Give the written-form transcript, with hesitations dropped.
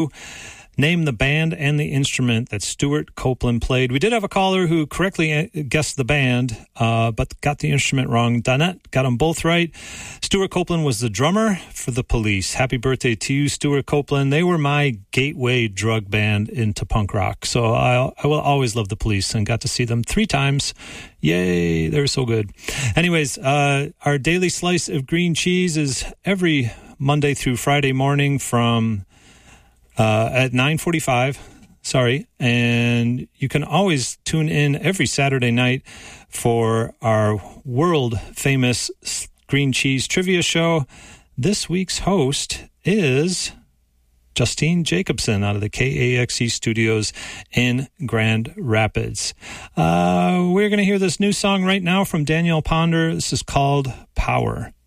Name the band and the instrument that Stuart Copeland played. We did have a caller who correctly guessed the band, but got the instrument wrong. Donette got them both right. Stuart Copeland was the drummer for the Police. Happy birthday to you, Stuart Copeland. They were my gateway drug band into punk rock. So I will always love the Police and got to see them 3 times. Yay, they're so good. Anyways, our daily slice of green cheese is every Monday through Friday morning from at 9:45, and you can always tune in every Saturday night for our world-famous green cheese trivia show. This week's host is Justine Jacobson out of the KAXE studios in Grand Rapids. We're going to hear this new song right now from Danielle Ponder. This is called Power.